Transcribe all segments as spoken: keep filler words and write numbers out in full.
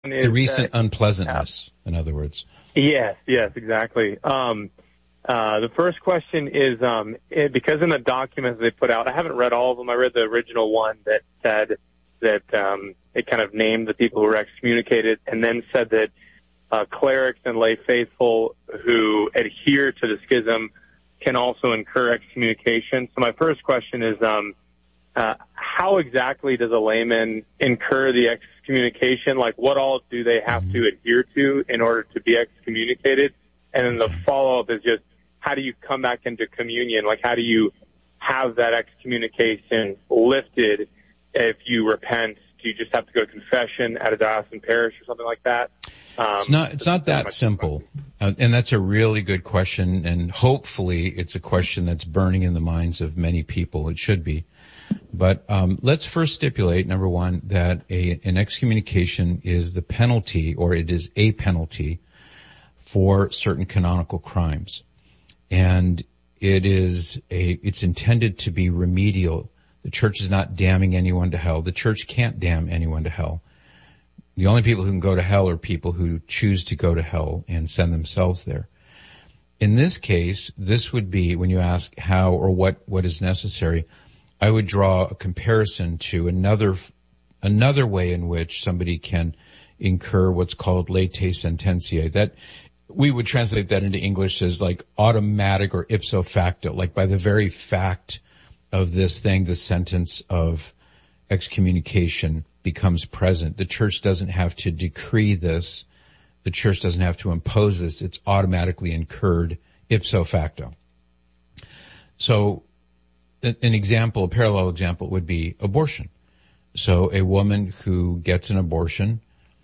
is the recent that, unpleasantness, uh, in other words. Yes, yes, exactly. Um, uh, the first question is, um, it, because in the documents they put out, I haven't read all of them. I read the original one that said that, um, it kind of named the people who were excommunicated and then said that, uh, clerics and lay faithful who adhere to the schism can also incur excommunication. So my first question is, um, uh, how exactly does a layman incur the excommunication? Like, what all do they have to adhere to in order to be excommunicated? And then the follow-up is just, how do you come back into communion? Like, how do you have that excommunication lifted if you repent? Do you just have to go to confession at a diocesan parish or something like that? Um, it's not, it's not that simple. Uh, and that's a really good question. And hopefully it's a question that's burning in the minds of many people. It should be. But um, let's first stipulate, number one, that a, an excommunication is the penalty, or it is a penalty for certain canonical crimes. And it is a, it's intended to be remedial. The church is not damning anyone to hell. The church can't damn anyone to hell. The only people who can go to hell are people who choose to go to hell and send themselves there. In this case, this would be, when you ask how or what, what is necessary, I would draw a comparison to another, another way in which somebody can incur what's called late sententiae. That, we would translate that into English as like automatic or ipso facto, like by the very fact of this thing, the sentence of excommunication becomes present. The church doesn't have to decree this. The church doesn't have to impose this. It's automatically incurred ipso facto. So, an example, a parallel example would be abortion. So a woman who gets an abortion,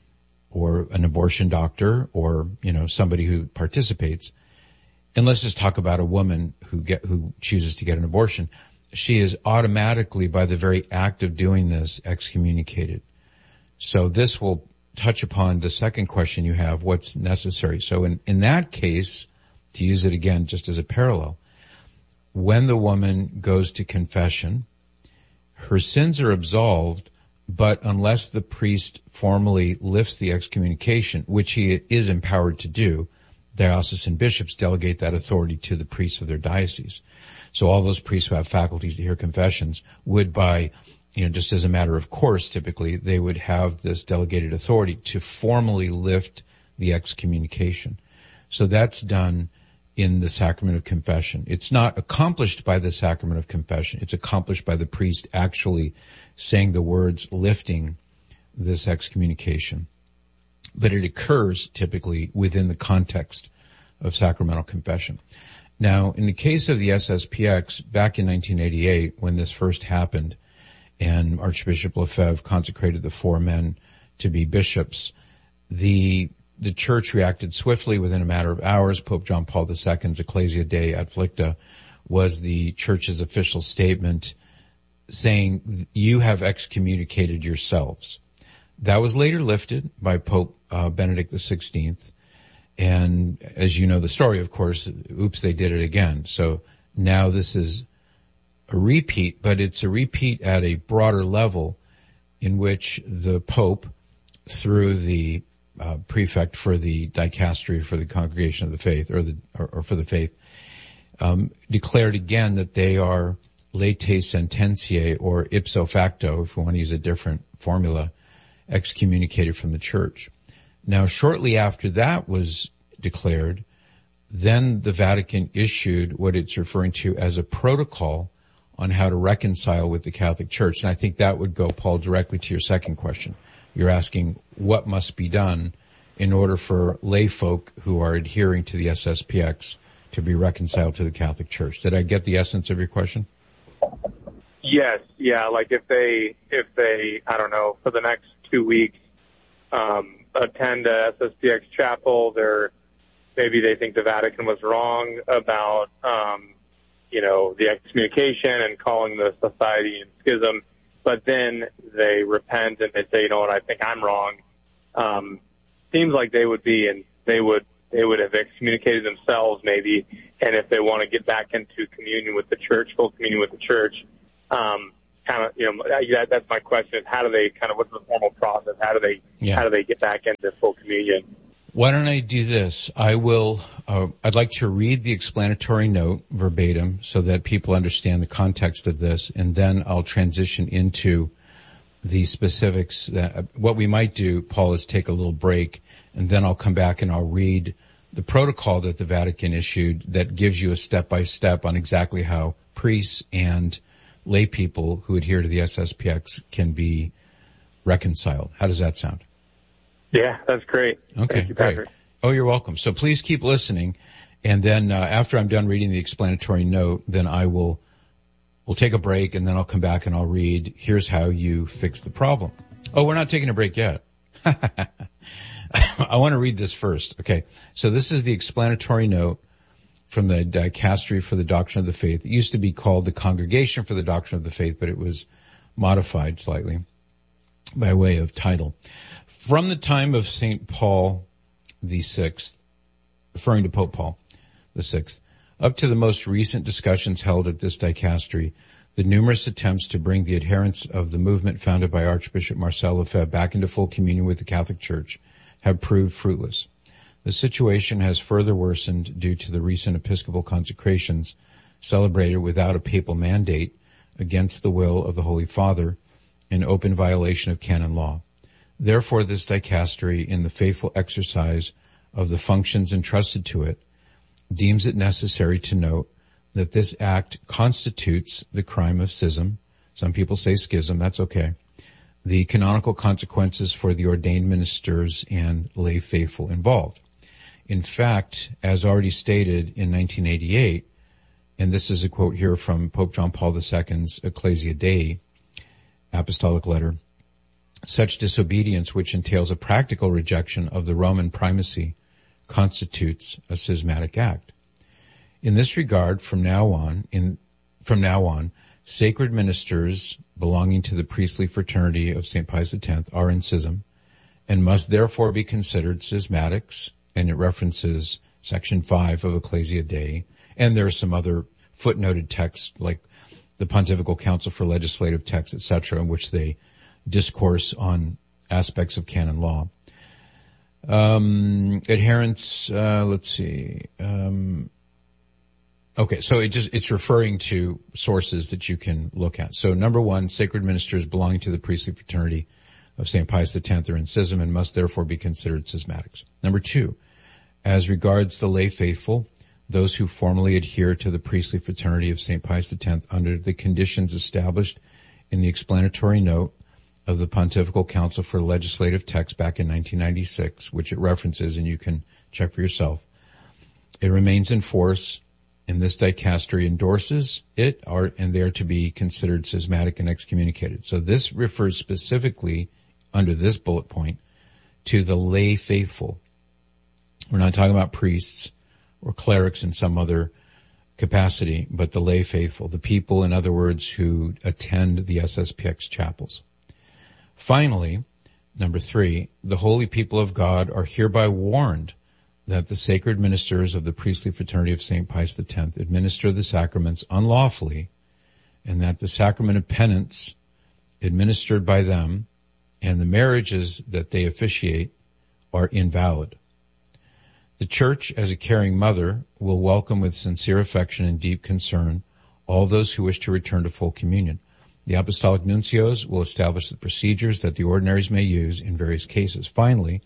or an abortion doctor, or, you know, somebody who participates, and let's just talk about a woman who get, who chooses to get an abortion, she is automatically, by the very act of doing this, excommunicated. So this will touch upon the second question you have, what's necessary. So in, in that case, to use it again just as a parallel, when the woman goes to confession, her sins are absolved, but unless the priest formally lifts the excommunication, which he is empowered to do, diocesan bishops delegate that authority to the priests of their diocese. So all those priests who have faculties to hear confessions would, by, you know, just as a matter of course, typically, they would have this delegated authority to formally lift the excommunication. So that's done in the sacrament of confession. It's not accomplished by the sacrament of confession. It's accomplished by the priest actually saying the words lifting this excommunication. But it occurs typically within the context of sacramental confession. Now, in the case of the S S P X, back in nineteen eighty-eight, when this first happened, and Archbishop Lefebvre consecrated the four men to be bishops, the The church reacted swiftly within a matter of hours. Pope John Paul the Second's Ecclesia Dei Adflicta was the church's official statement saying, you have excommunicated yourselves. That was later lifted by Pope uh, Benedict the Sixteenth. And as you know the story, of course, oops, they did it again. So now this is a repeat, but it's a repeat at a broader level in which the Pope, through the Uh, prefect for the dicastery for the Congregation of the Faith, or the or, or for the faith, um, declared again that they are late sententiae, or ipso facto, if we want to use a different formula, excommunicated from the church. Now, shortly after that was declared, then the Vatican issued what it's referring to as a protocol on how to reconcile with the Catholic Church. And I think that would go, Paul, directly to your second question. You're asking what must be done in order for lay folk who are adhering to the S S P X to be reconciled to the Catholic Church. Did I get the essence of your question? Yes, yeah, like if they, if they, I don't know, for the next two weeks, um, attend a S S P X chapel, they're, maybe they think the Vatican was wrong about, um, you know, the excommunication and calling the society in schism, but then they repent and they say, you know what, I think I'm wrong. Um, seems like they would be, and they would, they would have excommunicated themselves maybe. And if they want to get back into communion with the church, full communion with the church, um, kind of, you know, that, that's my question is how do they kind of, what's the formal process? How do they, yeah. how do they get back into full communion? Why don't I do this? I will, uh, I'd like to read the explanatory note verbatim so that people understand the context of this, and then I'll transition into the specifics. That, what we might do, Paul, is take a little break, and then I'll come back and I'll read the protocol that the Vatican issued that gives you a step-by-step on exactly how priests and lay people who adhere to the S S P X can be reconciled. How does that sound? Yeah, that's great. Okay, Thank you, great. Patrick. Oh, you're welcome. So please keep listening, and then uh, after I'm done reading the explanatory note, then I will we'll take a break, and then I'll come back and I'll read, here's how you fix the problem. Oh, we're not taking a break yet. I want to read this first. Okay, so this is the explanatory note from the Dicastery for the Doctrine of the Faith. It used to be called the Congregation for the Doctrine of the Faith, but it was modified slightly by way of title. From the time of Saint Paul the Sixth, referring to Pope Paul the Sixth, up to the most recent discussions held at this dicastery, the numerous attempts to bring the adherents of the movement founded by Archbishop Marcel Lefebvre back into full communion with the Catholic Church have proved fruitless. The situation has further worsened due to the recent episcopal consecrations celebrated without a papal mandate against the will of the Holy Father in open violation of canon law. Therefore, this dicastery, in the faithful exercise of the functions entrusted to it, deems it necessary to note that this act constitutes the crime of schism. Some people say schism, that's okay. The canonical consequences for the ordained ministers and lay faithful involved. In fact, as already stated in nineteen eighty-eight, and this is a quote here from Pope John Paul the Second's Ecclesia Dei apostolic letter, such disobedience, which entails a practical rejection of the Roman primacy, constitutes a schismatic act. In this regard, from now on, in, from now on, sacred ministers belonging to the priestly fraternity of Saint Pius X are in schism and must therefore be considered schismatics, and it references section five of Ecclesia Dei, and there are some other footnoted texts like the Pontifical Council for Legislative Texts, et cetera, in which they discourse on aspects of canon law. Um, adherents, uh, let's see, um, okay, so it just, it's referring to sources that you can look at. So number one, sacred ministers belonging to the priestly fraternity of Saint Pius X are in schism and must therefore be considered schismatics. Number two, as regards the lay faithful, those who formally adhere to the priestly fraternity of Saint Pius X under the conditions established in the explanatory note of the Pontifical Council for Legislative Texts back in nineteen ninety-six, which it references, and you can check for yourself. It remains in force, and this dicastery endorses it, are, and they are to be considered schismatic and excommunicated. So this refers specifically, under this bullet point, to the lay faithful. We're not talking about priests or clerics in some other capacity, but the lay faithful, the people, in other words, who attend the S S P X chapels. Finally, number three, the holy people of God are hereby warned that the sacred ministers of the priestly fraternity of Saint Pius X administer the sacraments unlawfully, and that the sacrament of penance administered by them and the marriages that they officiate are invalid. The Church, as a caring mother, will welcome with sincere affection and deep concern all those who wish to return to full communion. The apostolic nuncios will establish the procedures that the ordinaries may use in various cases. Finally,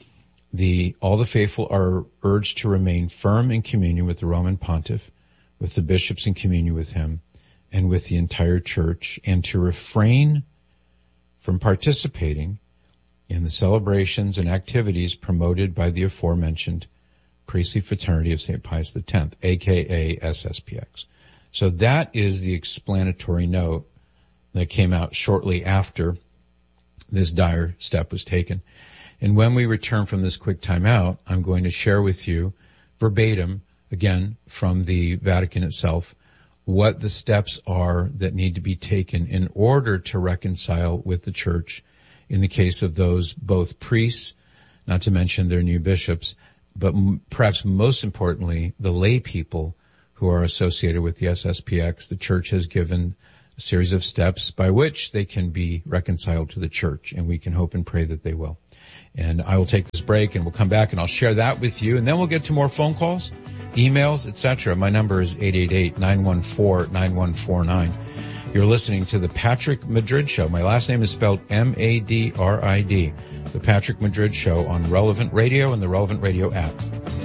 the, all the faithful are urged to remain firm in communion with the Roman Pontiff, with the bishops in communion with him, and with the entire Church, and to refrain from participating in the celebrations and activities promoted by the aforementioned priestly fraternity of Saint Pius X, aka S S P X. So that is the explanatory note that came out shortly after this dire step was taken. And when we return from this quick time out, I'm going to share with you verbatim, again, from the Vatican itself, what the steps are that need to be taken in order to reconcile with the Church in the case of those both priests, not to mention their new bishops, but m- perhaps most importantly, the lay people who are associated with the S S P X. The Church has given a series of steps by which they can be reconciled to the church, and we can hope and pray that they will. And I will take this break, and we'll come back, and I'll share that with you, and then we'll get to more phone calls, emails, et cetera. My number is eight eight eight, nine one four, nine one four nine. You're listening to The Patrick Madrid Show. My last name is spelled M A D R I D. The Patrick Madrid Show on Relevant Radio and the Relevant Radio app.